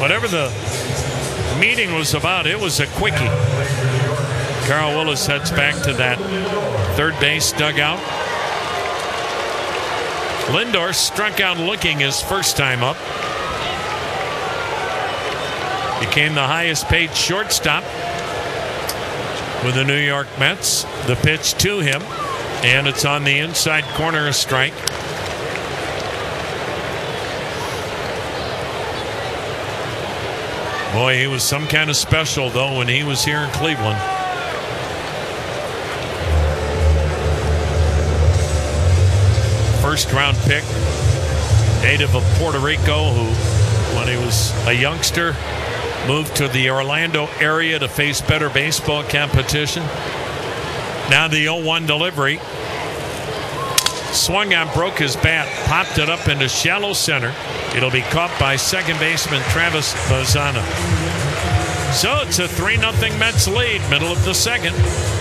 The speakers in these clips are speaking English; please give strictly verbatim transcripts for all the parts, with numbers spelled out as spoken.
whatever the meeting was about, it was a quickie. Carl Willis heads back to that third base dugout. Lindor struck out looking his first time up. Became the highest paid shortstop with the New York Mets. The pitch to him, and it's on the inside corner, a strike. Boy, he was some kind of special, though, when he was here in Cleveland. First round pick, native of Puerto Rico, who, when he was a youngster, moved to the Orlando area to face better baseball competition. Now the oh one delivery. Swung on, broke his bat, popped it up into shallow center. It'll be caught by second baseman Travis Bazzana. So it's a three nothing Mets lead, middle of the second.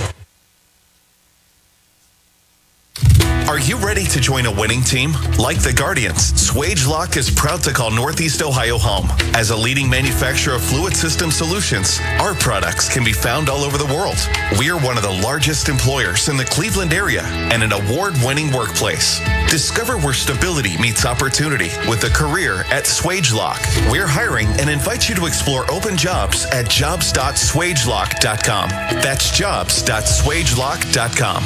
Are you ready to join a winning team? Like the Guardians, Swagelok is proud to call Northeast Ohio home. As a leading manufacturer of fluid system solutions, our products can be found all over the world. We are one of the largest employers in the Cleveland area and an award-winning workplace. Discover where stability meets opportunity with a career at Swagelok. We're hiring and invite you to explore open jobs at jobs dot swagelok dot com. That's jobs dot swagelok dot com.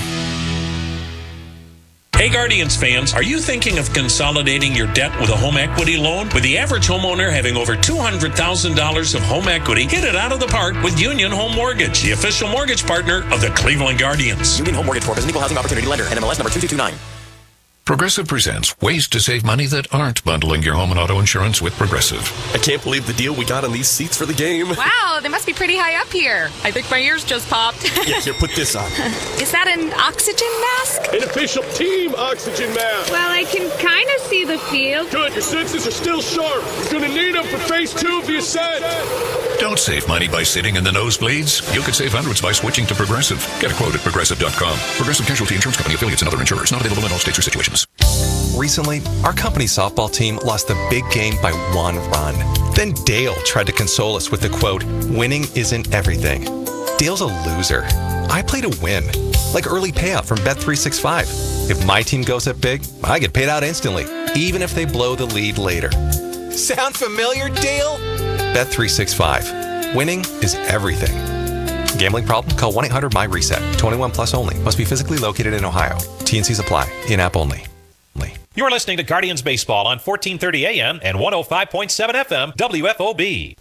Hey Guardians fans, are you thinking of consolidating your debt with a home equity loan? With the average homeowner having over two hundred thousand dollars of home equity, hit it out of the park with Union Home Mortgage, the official mortgage partner of the Cleveland Guardians. Union Home Mortgage Corp is an equal housing opportunity lender, N M L S number two two two nine. Progressive presents ways to save money that aren't bundling your home and auto insurance with Progressive. I can't believe the deal we got on these seats for the game. Wow, they must be pretty high up here. I think my ears just popped. Yeah, here, put this on. Is that an oxygen mask? An official team oxygen mask. Well, I can kind of see the field. Good, your senses are still sharp. You're going to need them for phase two of the ascent. Don't save money by sitting in the nosebleeds. You could save hundreds by switching to Progressive. Get a quote at progressive dot com. Progressive Casualty Insurance Company, affiliates, and other insurers. Not available in all states or situations. Recently, our company softball team lost a big game by one run. Then Dale tried to console us with the quote, "Winning isn't everything." Dale's a loser. I play to win. Like early payout from Bet three sixty-five. If my team goes up big, I get paid out instantly, even if they blow the lead later. Sound familiar, Dale? Bet three sixty-five. Winning is everything. Gambling problem? Call one eight hundred M Y reset. twenty-one plus only. Must be physically located in Ohio. T N Cs apply. In-app only. You're listening to Guardians Baseball on fourteen thirty A M and one oh five point seven F M W F O B.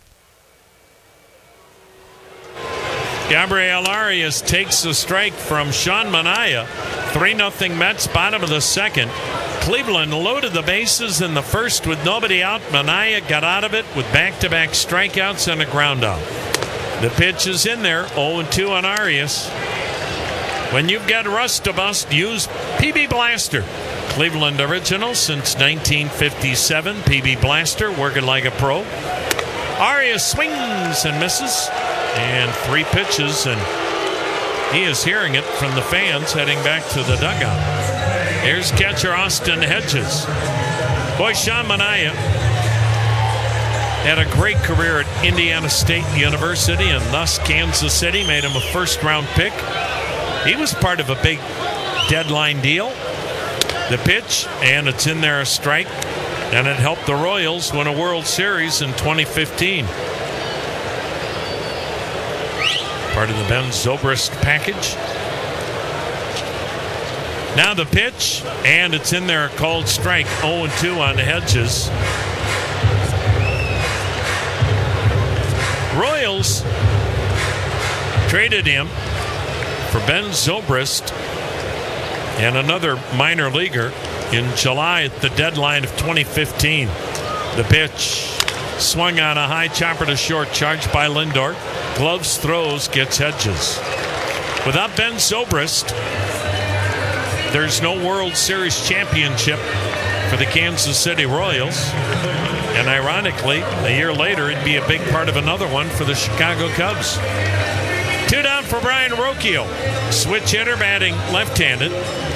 Gabriel Arias takes the strike from Sean Manaea. three nothing Mets, bottom of the second. Cleveland loaded the bases in the first with nobody out. Manaea got out of it with back-to-back strikeouts and a ground out. The pitch is in there, oh two on Arias. When you've got rust to bust, use P B Blaster. Cleveland original since nineteen fifty-seven. P B Blaster, working like a pro. Arias swings and misses. And three pitches, and he is hearing it from the fans heading back to the dugout. Here's catcher Austin Hedges. Boy, Sean Manaea had a great career at Indiana State University and thus Kansas City. Made him a first-round pick. He was part of a big deadline deal. The pitch, and it's in there, a strike, and it helped the Royals win a World Series in twenty fifteen. Part of the Ben Zobrist package. Now the pitch, and it's in there, a called strike. oh two on Hedges. Royals traded him for Ben Zobrist and another minor leaguer in July at the deadline of twenty fifteen. The pitch swung on a high chopper to short, charged by Lindor. Gloves, throws, gets Hedges. Without Ben Zobrist, there's no World Series championship for the Kansas City Royals. And ironically, a year later, it'd be a big part of another one for the Chicago Cubs. Two down for Brian Rocchio. Switch hitter, batting left-handed.